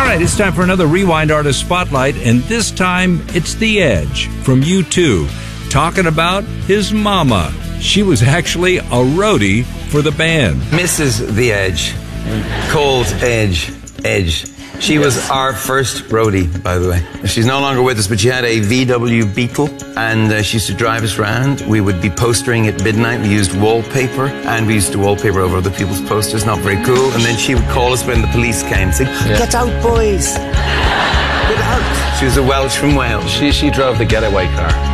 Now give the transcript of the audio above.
right, it's time for another Rewind Artist Spotlight, and this time it's The Edge from U2, talking about his mama. She was actually a roadie for the band. Mrs. The Edge, called Edge. She was our first roadie, by the way. She's no longer with us, but she had a VW Beetle, and she used to drive us around. We would be postering at midnight. We used wallpaper, and we used to wallpaper over other people's posters. Not very cool. And then she would call us when the police came, saying, "Get out, boys! Get out!" She was a Welsh from Wales. She drove the getaway car.